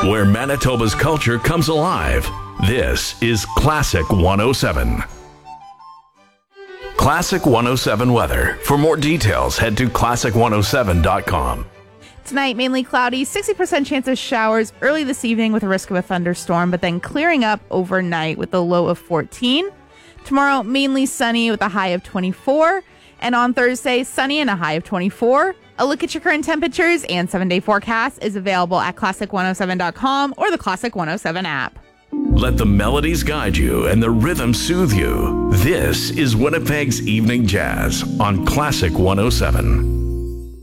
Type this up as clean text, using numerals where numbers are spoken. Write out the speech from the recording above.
where Manitoba's culture comes alive. This is Classic 107. Classic 107 weather. For more details, head to classic107.com. Tonight, mainly cloudy, 60% chance of showers early this evening with a risk of a thunderstorm, but then clearing up overnight with a low of 14. Tomorrow, mainly sunny with a high of 24. And on Thursday, sunny and a high of 24. A look at your current temperatures and 7-day forecast is available at classic107.com or the Classic 107 app. Let the melodies guide you and the rhythm soothe you. This is Winnipeg's Evening Jazz on Classic 107.